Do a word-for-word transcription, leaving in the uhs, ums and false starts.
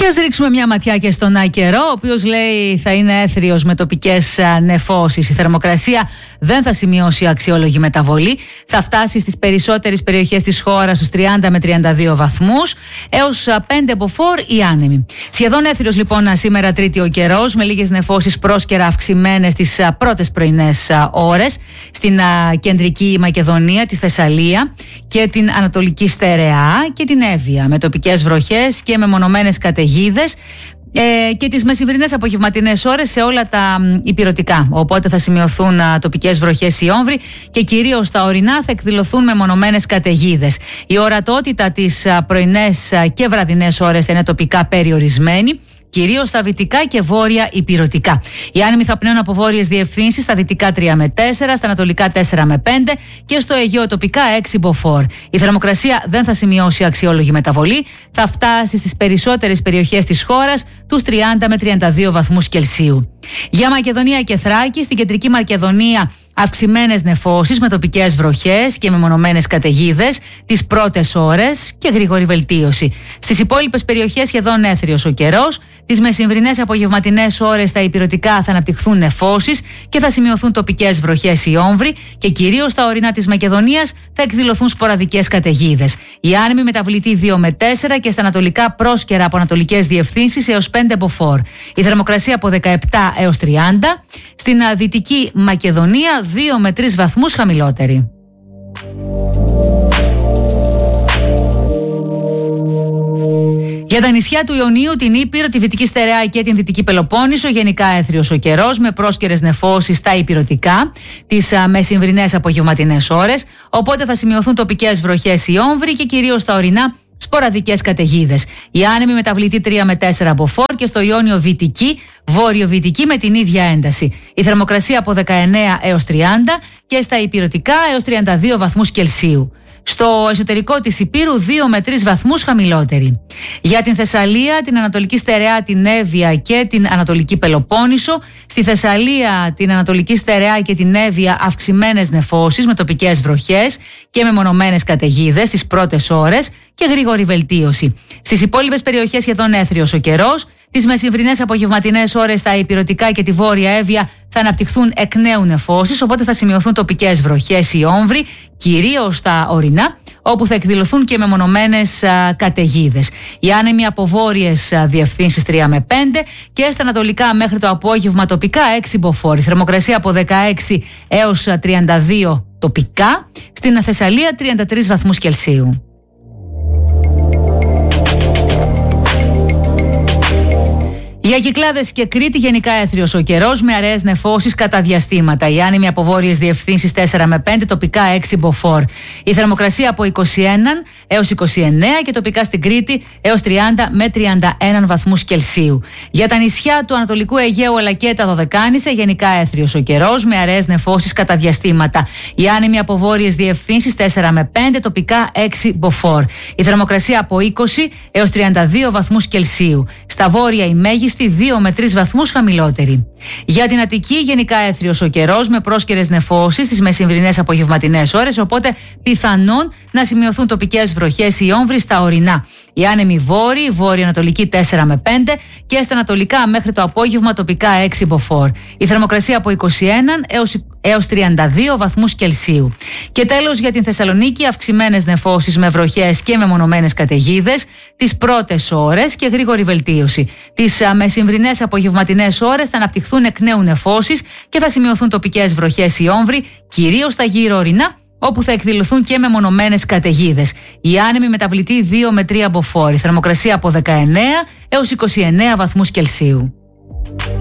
Και ας ρίξουμε μια ματιά και στον καιρό, ο οποίος λέει θα είναι έθριος με τοπικές νεφώσεις. Η θερμοκρασία δεν θα σημειώσει αξιόλογη μεταβολή. Θα φτάσει στις περισσότερες περιοχές της χώρας στους τριάντα με τριάντα δύο βαθμούς, έως πέντε μποφόρ ή άνεμοι. Σχεδόν έθριος λοιπόν σήμερα Τρίτη ο καιρός, με λίγες νεφώσεις πρόσκαιρα αυξημένες τις πρώτες πρωινές ώρες στην κεντρική Μακεδονία, τη Θεσσαλία και την Ανατολική Στερεά και την Εύβοια, με τοπικές βροχές και μεμονωμένες καταιγίδες ε, και τις μεσημβρινές απογευματινές ώρες σε όλα τα ηπειρωτικά. Οπότε θα σημειωθούν α, τοπικές βροχές ή όμβροι και κυρίως στα ορεινά θα εκδηλωθούν μεμονωμένες καταιγίδες. Η ορατότητα τις α, πρωινές α, και βραδινές ώρες θα είναι τοπικά περιορισμένη, κυρίως στα δυτικά και βόρεια ηπειρωτικά. Οι άνεμοι θα πνέουν από βόρειες διευθύνσεις, στα δυτικά τρία με τέσσερα, στα ανατολικά τέσσερα με πέντε και στο Αιγαίο τοπικά έξι μποφόρ. Η θερμοκρασία δεν θα σημειώσει αξιόλογη μεταβολή, θα φτάσει στις περισσότερες περιοχές της χώρας τους τριάντα με τριάντα δύο βαθμούς Κελσίου. Για Μακεδονία και Θράκη, στην κεντρική Μακεδονία αυξημένες νεφώσεις με τοπικές βροχές και μεμονωμένες καταιγίδες τις πρώτες ώρες και γρήγορη βελτίωση. Στις υπόλοιπες περιοχές σχεδόν έθριος ο καιρός. Τις μεσημβρινές απογευματινές ώρες στα ηπειρωτικά θα αναπτυχθούν νεφώσεις και θα σημειωθούν τοπικές βροχές ή όμβροι και κυρίως στα ορεινά της Μακεδονίας θα εκδηλωθούν σποραδικές καταιγίδες. Οι άνεμοι μεταβλητοί δύο με τέσσερα και στα ανατολικά πρόσκαιρα από ανατολικές διευθύνσεις έως πέντε μποφόρ. Η θερμοκρασία από δεκαεπτά έως τριάντα. Στην δυτική Μακεδονία δύο με τρεις βαθμούς χαμηλότερη. Για τα νησιά του Ιωνίου, την Ήπειρο, τη Δυτική Στερεά και την Δυτική Πελοπόννησο, γενικά έθριος ο καιρός με πρόσκαιρες νεφώσεις στα ηπειρωτικά τις μεσημβρινές απογευματινές ώρες. Οπότε θα σημειωθούν τοπικές βροχές ή όμβροι και κυρίως στα ορεινά σποραδικές καταιγίδες. Οι άνεμοι μεταβλητοί τρία με τέσσερα μποφόρ και στο Ιόνιο Βυτική, Βόρειο-Βυτική με την ίδια ένταση. Η θερμοκρασία από δεκαεννέα έως τριάντα και στα ηπειρωτικά έως τριάντα δύο βαθμούς Κελσίου. Στο εσωτερικό της Ηπείρου δύο με τρεις βαθμούς χαμηλότερη. Για την Θεσσαλία, την Ανατολική Στερεά, την Εύβοια και την Ανατολική Πελοπόννησο, στη Θεσσαλία, την Ανατολική Στερεά και την Εύβοια αυξημένες νεφώσεις με τοπικές βροχές και μεμονωμένες καταιγίδες τις πρώτες ώρες και γρήγορη βελτίωση. Στις υπόλοιπες περιοχές σχεδόν έθριος ο καιρός. Τις μεσημβρινές απογευματινές ώρες στα ηπειρωτικά και τη Βόρεια Εύβοια θα αναπτυχθούν εκ νέου νεφώσεις, οπότε θα σημειωθούν τοπικές βροχές ή όμβροι, κυρίως στα ορεινά, όπου θα εκδηλωθούν και μεμονωμένες καταιγίδες. Οι άνεμοι από βόρειες διευθύνσεις τρία με πέντε και στα ανατολικά μέχρι το απόγευμα τοπικά έξι μποφόρ. Θερμοκρασία από δεκαέξι έως τριάντα δύο τοπικά, στην Θεσσαλία τριάντα τρεις βαθμούς Κελσίου. Για Κυκλάδες και Κρήτη, γενικά έθριος ο καιρός με αραιές νεφώσεις κατά διαστήματα. Οι άνεμοι από βόρειες διευθύνσεις τέσσερα με πέντε, τοπικά έξι μποφόρ. Η θερμοκρασία από είκοσι ένα έως είκοσι εννέα και τοπικά στην Κρήτη έως τριάντα με τριάντα ένα βαθμούς Κελσίου. Για τα νησιά του Ανατολικού Αιγαίου αλλά και τα Δωδεκάνησα, γενικά έθριος ο καιρός με αραιές νεφώσεις κατά διαστήματα. Οι άνεμοι από βόρειες διευθύνσεις τέσσερα με πέντε, τοπικά έξι μποφόρ. Η θερμοκρασία από είκοσι έως τριάντα δύο βαθμούς Κελσίου. Στα βόρεια η μέγιστη δύο με τρεις βαθμούς χαμηλότερη. Για την Αττική, γενικά έθριος ο καιρός με πρόσκαιρες νεφώσεις στις μεσημβρινές απογευματινές ώρες, οπότε πιθανόν να σημειωθούν τοπικές βροχές ή όμβροι στα ορεινά. Οι άνεμοι βόρειοι, βόρειο-ανατολική τέσσερα με πέντε και στα ανατολικά μέχρι το απόγευμα τοπικά έξι μποφόρ. Η θερμοκρασία από είκοσι ένα έως έως τριάντα δύο βαθμούς Κελσίου. Και τέλος για την Θεσσαλονίκη, αυξημένες νεφώσεις με βροχές και μεμονωμένες καταιγίδες τις πρώτες ώρες και γρήγορη βελτίωση. Τις μεσημβρινές απογευματινές ώρες θα αναπτυχθούν εκ νέου νεφώσεις και θα σημειωθούν τοπικές βροχές ή όμβροι, κυρίως στα γύρω ορεινά, όπου θα εκδηλωθούν και μεμονωμένες καταιγίδες. Οι άνεμοι μεταβλητοί δύο με τρία μποφόρ. Θερμοκρασία από δεκαεννέα έως είκοσι εννέα βαθμούς Κελσίου.